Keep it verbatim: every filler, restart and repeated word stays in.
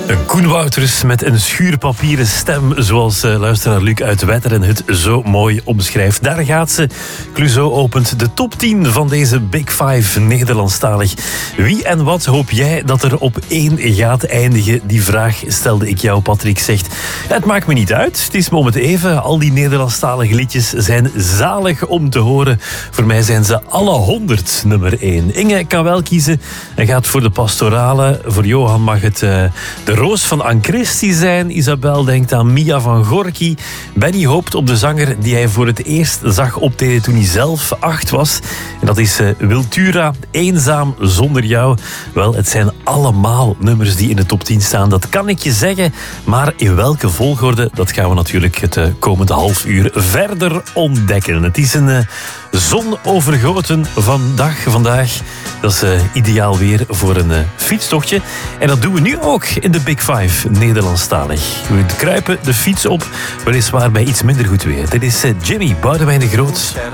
Koen Wouters met een schuurpapieren stem, zoals uh, luisteraar Luc uit Wetteren het zo mooi omschrijft. Daar gaat ze. Clouseau opent de top tien van deze Big Five Nederlandstalig. Wie en wat hoop jij dat er op één gaat eindigen? Die vraag stelde ik jou, Patrick zegt. Het maakt me niet uit. Het is me om het even. Al die Nederlandstalige liedjes zijn zalig om te horen. Voor mij zijn ze alle honderd nummer één. Inge kan wel kiezen en gaat voor de pastorale. Voor Johan mag het uh, de Roos van Anne Christie zijn. Isabel denkt aan Mia van Gorky. Benny hoopt op de zanger die hij voor het eerst zag optreden toen hij zelf acht was. En dat is uh, Wiltura, Eenzaam zonder jou. Wel, het zijn allemaal nummers die in de top tien staan. Dat kan ik je zeggen. Maar in welke volgorde, dat gaan we natuurlijk het uh, komende half uur verder ontdekken. Het is een uh, zonovergoten vandaag. vandaag. Dat is uh, ideaal weer voor een uh, fietstochtje. En dat doen we nu ook in de Big Five Nederlandstalig. We kruipen de fiets op, weliswaar bij iets minder goed weer. Dit is uh, Jimmy Boudewijn de Groot.